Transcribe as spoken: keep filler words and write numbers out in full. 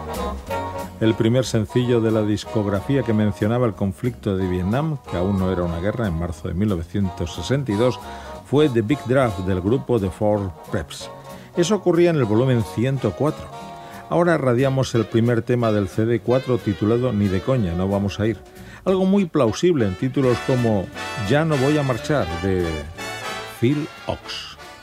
El primer sencillo de la discografía que mencionaba el conflicto de Vietnam, que aún no era una guerra, en marzo de mil novecientos sesenta y dos, fue The Big Draft del grupo The Four Preps. Eso ocurría en el volumen ciento cuatro. Ahora radiamos el primer tema del C D cuatro titulado Ni de coña, no vamos a ir. Algo muy plausible en títulos como Ya no voy a marchar, de Phil Ochs.